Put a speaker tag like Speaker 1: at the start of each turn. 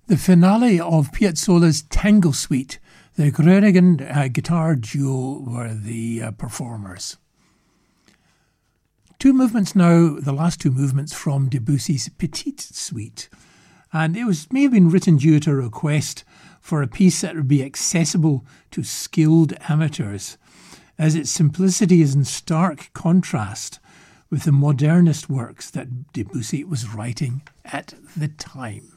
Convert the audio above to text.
Speaker 1: The finale of Piazzolla's Tango Suite, the Groningen guitar duo were the performers. Two movements now, the last two movements from Debussy's Petite Suite. And it may have been written due to a request for a piece that would be accessible to skilled amateurs, as its simplicity is in stark contrast with the modernist works that Debussy was writing at the time.